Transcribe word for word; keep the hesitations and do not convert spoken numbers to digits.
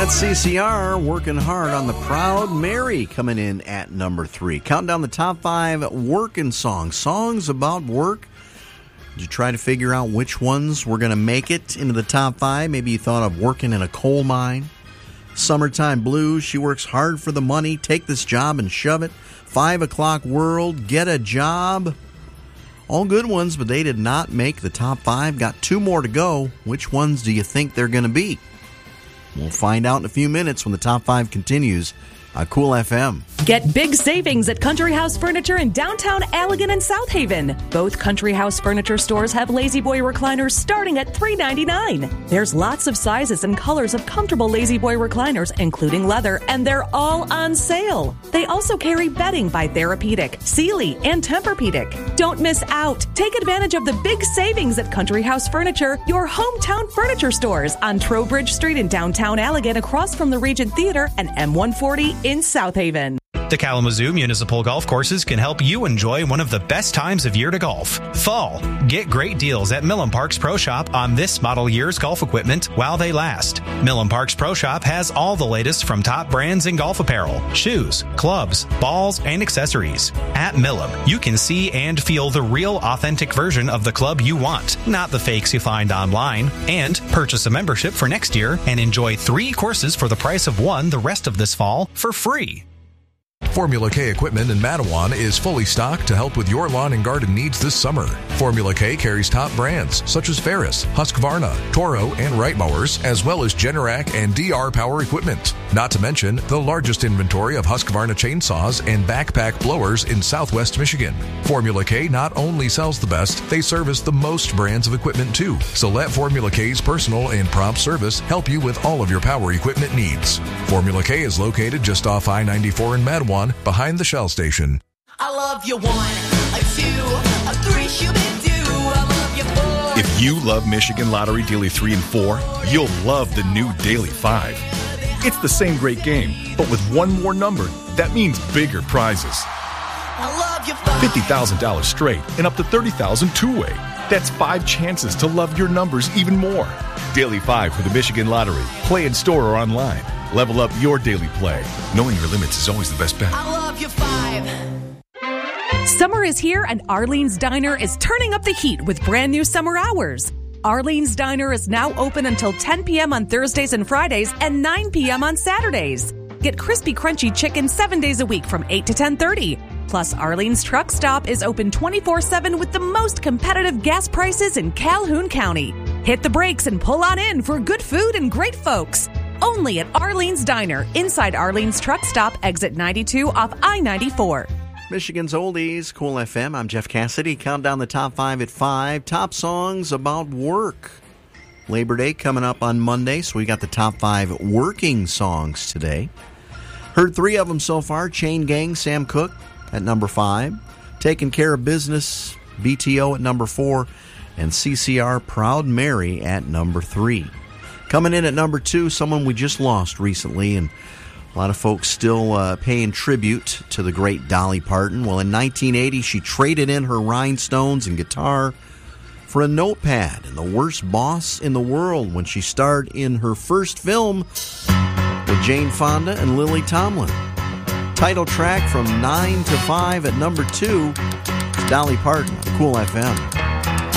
That's C C R working hard on the Proud Mary coming in at number three. Counting down the top five working songs. Songs about work. Did you try to figure out which ones were going to make it into the top five? Maybe you thought of working in a coal mine. Summertime Blues, She Works Hard for the Money, Take This Job and Shove It. Five O'Clock World, Get a Job. All good ones, but they did not make the top five. Got two more to go. Which ones do you think they're going to be? We'll find out in a few minutes when the top five continues on Cool F M. Get big savings at Country House Furniture in downtown Allegan and South Haven. Both Country House Furniture stores have Lazy Boy recliners starting at three ninety-nine. There's lots of sizes and colors of comfortable Lazy Boy recliners, including leather, and they're all on sale. They also carry bedding by Therapeutic, Sealy, and Tempur-Pedic. Don't miss out. Take advantage of the big savings at Country House Furniture, your hometown furniture stores on Trowbridge Street in downtown Allegan, across from the Regent Theater, and M one forty in South Haven. The Kalamazoo Municipal Golf Courses can help you enjoy one of the best times of year to golf, fall. Get great deals at Millen Parks Pro Shop on this model year's golf equipment while they last. Millen Parks Pro Shop has all the latest from top brands in golf apparel, shoes, clubs, balls, and accessories. At Millen, you can see and feel the real, authentic version of the club you want, not the fakes you find online. And purchase a membership for next year and enjoy three courses for the price of one the rest of this fall for free. Formula K equipment in Mattawan is fully stocked to help with your lawn and garden needs this summer. Formula K carries top brands such as Ferris, Husqvarna, Toro, and Wright mowers, as well as Generac and D R power equipment. Not to mention the largest inventory of Husqvarna chainsaws and backpack blowers in Southwest Michigan. Formula K not only sells the best, they service the most brands of equipment too. So let Formula K's personal and prompt service help you with all of your power equipment needs. Formula K is located just off I ninety-four in Mattawan, behind the Shell station. I love you one, a two, a three, shoot it two. I love you four. If you love Michigan Lottery Daily three and four, you'll love the new Daily five. It's the same great game, but with one more number, that means bigger prizes. I love you five. fifty thousand dollars straight and up to thirty thousand dollars two-way. That's five chances to love your numbers even more. Daily five for the Michigan Lottery. Play in store or online. Level up your daily play. Knowing your limits is always the best bet. I love you five. Summer is here and Arlene's Diner is turning up the heat with brand new summer hours. Arlene's Diner is now open until ten p.m. on Thursdays and Fridays and nine p.m. on Saturdays. Get crispy, crunchy chicken seven days a week from eight to ten thirty. Plus, Arlene's Truck Stop is open twenty-four seven with the most competitive gas prices in Calhoun County. Hit the brakes and pull on in for good food and great folks. Only at Arlene's Diner, inside Arlene's Truck Stop, exit ninety-two off I ninety-four. Michigan's Oldies, Cool F M. I'm Jeff Cassidy. Count down the top five at five. Top songs about work. Labor Day coming up on Monday, so we got the top five working songs today. Heard three of them so far. Chain Gang, Sam Cooke at number five. Taking Care of Business, B T O at number four. And C C R, Proud Mary at number three. Coming in at number two, someone we just lost recently, and a lot of folks still uh, paying tribute to the great Dolly Parton. Well, in nineteen eighty, she traded in her rhinestones and guitar for a notepad and the worst boss in the world when she starred in her first film with Jane Fonda and Lily Tomlin. Title track from nine to five at number two, Dolly Parton on Cool F M.